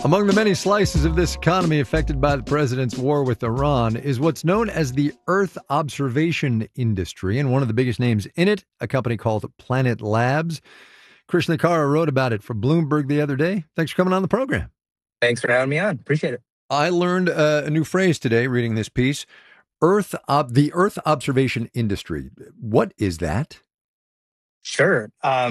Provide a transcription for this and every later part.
Among the many slices of this economy affected by the president's war with Iran is what's known as the Earth observation industry. And one of the biggest names in it, a company called Planet Labs. Krishna Kara wrote about it for Bloomberg the other day. Thanks for coming on the program. Thanks for having me on. Appreciate it. I learned a new phrase today reading this piece, the Earth observation industry. What is that? Sure.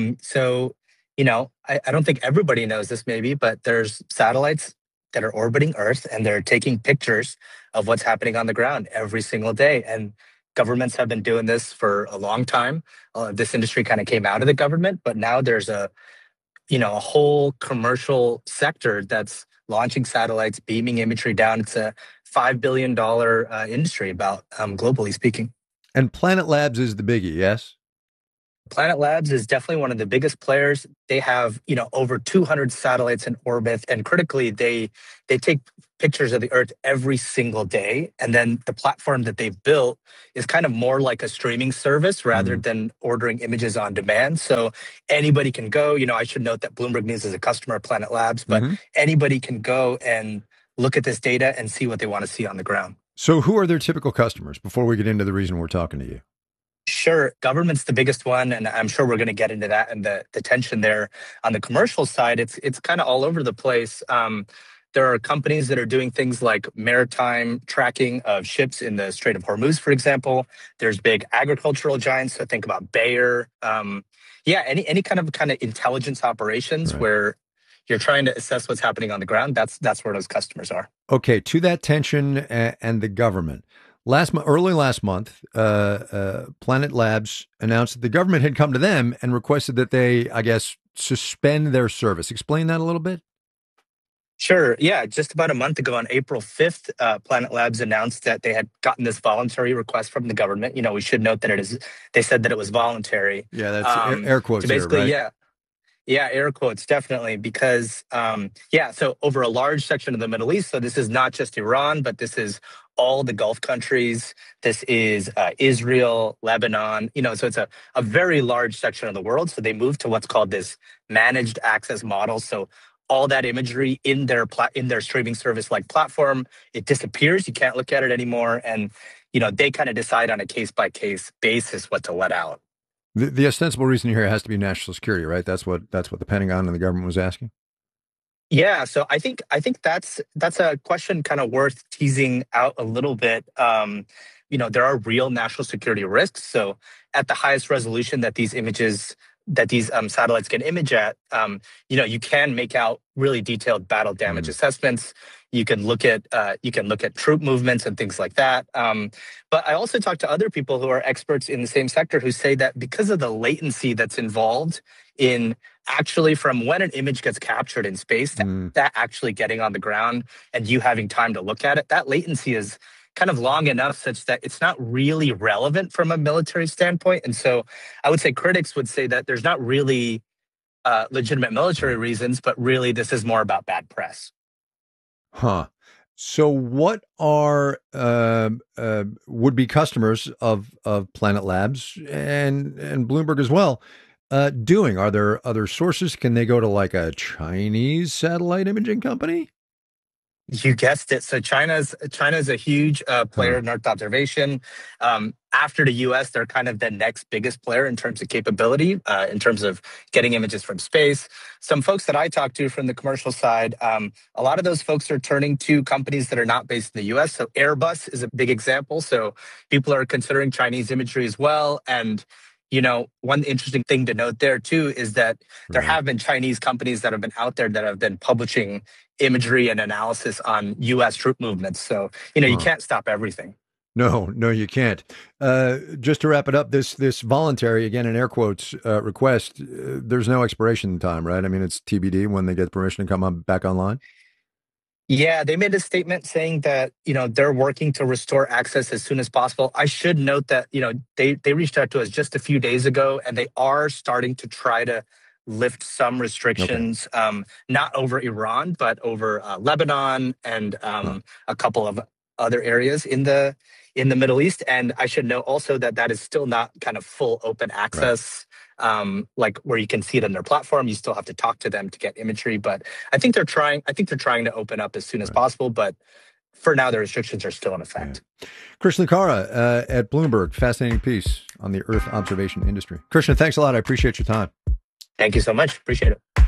I don't think everybody knows this maybe, but there's satellites that are orbiting Earth and they're taking pictures of what's happening on the ground every single day. And governments have been doing this for a long time. This industry kind of came out of the government, but now there's a whole commercial sector that's launching satellites, beaming imagery down. It's a $5 billion industry about globally speaking. And Planet Labs is the biggie, yes? Planet Labs is definitely one of the biggest players. They have, over 200 satellites in orbit, and critically, they take pictures of the Earth every single day. And then the platform that they've built is kind of more like a streaming service rather than ordering images on demand. So anybody can go. I should note that Bloomberg News is a customer of Planet Labs, but anybody can go and look at this data and see what they want to see on the ground. So who are their typical customers before we get into the reason we're talking to you? Sure. Government's the biggest one, and I'm sure we're going to get into that and the tension there. On the commercial side, it's kind of all over the place. There are companies that are doing things like maritime tracking of ships in the Strait of Hormuz, for example. There's big agricultural giants, so think about Bayer. Any kind of intelligence operations where you're trying to assess what's happening on the ground. That's where those customers are. Okay, to that tension and the government. Early last month, Planet Labs announced that the government had come to them and requested that they, I guess, suspend their service. Explain that a little bit. Sure. Yeah. Just about a month ago on April 5th, Planet Labs announced that they had gotten this voluntary request from the government. We should note that they said that it was voluntary. Yeah, that's air quotes basically, here, right? Yeah, air quotes, definitely, because, so over a large section of the Middle East, so this is not just Iran, but this is all the Gulf countries. This is Israel, Lebanon, so it's a very large section of the world. So they moved to what's called this managed access model. So all that imagery in their streaming service like platform, it disappears. You can't look at it anymore. And, they kind of decide on a case by case basis what to let out. The ostensible reason here has to be national security, right? That's what the Pentagon and the government was asking. Yeah, so I think that's a question kind of worth teasing out a little bit. There are real national security risks. So at the highest resolution that these satellites can image at, you can make out really detailed battle damage assessments. You can look at troop movements and things like that. But I also talked to other people who are experts in the same sector who say that because of the latency that's involved in actually from when an image gets captured in space to that actually getting on the ground and you having time to look at it, that latency is kind of long enough such that it's not really relevant from a military standpoint. And so I would say critics would say that there's not really legitimate military reasons, but really this is more about bad press. Huh. So what are would-be customers of Planet Labs and Bloomberg as well doing? Are there other sources? Can they go to like a Chinese satellite imaging company? You guessed it. So China's a huge player in Earth observation. After the U.S., they're kind of the next biggest player in terms of capability, in terms of getting images from space. Some folks that I talked to from the commercial side, a lot of those folks are turning to companies that are not based in the U.S. So Airbus is a big example. So people are considering Chinese imagery as well. And one interesting thing to note there too is that there have been Chinese companies that have been out there that have been publishing imagery and analysis on U.S. troop movements. So, you can't stop everything. No, you can't. Just to wrap it up, this voluntary, again, in air quotes, request, there's no expiration time, right? I mean, it's TBD when they get permission to come back online. Yeah, they made a statement saying that, they're working to restore access as soon as possible. I should note that, they reached out to us just a few days ago, and they are starting to try to lift some restrictions, not over Iran, but over Lebanon and a couple of other areas in the Middle East. And I should note also that is still not kind of full open access. like where you can see it on their platform. You still have to talk to them to get imagery, but I think they're trying. I think they're trying to open up as soon as Right. possible, but for now, the restrictions are still in Yeah. effect. Krishna Lucara at Bloomberg, fascinating piece on the Earth observation industry. Krishna, thanks a lot. I appreciate your time. Thank you so much. Appreciate it.